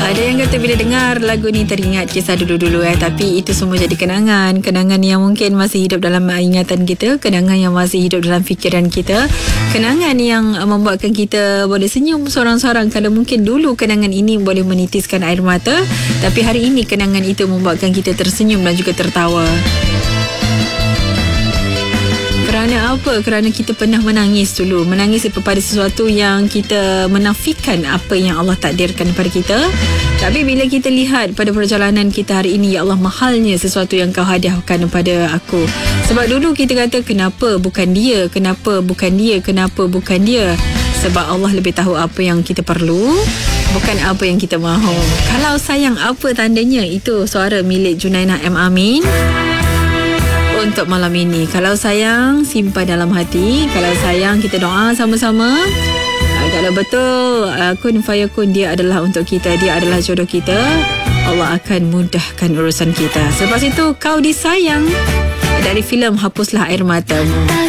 Ada yang kata bila dengar lagu ni teringat kisah dulu-dulu tapi itu semua jadi kenangan. Kenangan yang mungkin masih hidup dalam ingatan kita, kenangan yang masih hidup dalam fikiran kita, kenangan yang membuatkan kita boleh senyum seorang-seorang. Kalau mungkin dulu kenangan ini boleh menitiskan air mata, tapi hari ini kenangan itu membuatkan kita tersenyum dan juga tertawa. Kerana apa? Kerana kita pernah menangis dulu. Menangis kepada sesuatu yang kita menafikan apa yang Allah takdirkan kepada kita. Tapi bila kita lihat pada perjalanan kita hari ini, ya Allah, mahalnya sesuatu yang kau hadiahkan kepada aku. Sebab dulu kita kata, kenapa bukan dia? Kenapa bukan dia? Kenapa bukan dia? Sebab Allah lebih tahu apa yang kita perlu, bukan apa yang kita mahu. Kalau sayang, apa tandanya? Itu suara milik Junainah M. Amin untuk malam ini. Kalau sayang, simpan dalam hati. Kalau sayang, kita doa sama-sama. Kalau betul kun fayakun, dia adalah untuk kita, dia adalah jodoh kita, Allah akan mudahkan urusan kita. Selepas itu, Kau Disayang dari filem Hapuslah Air Matamu.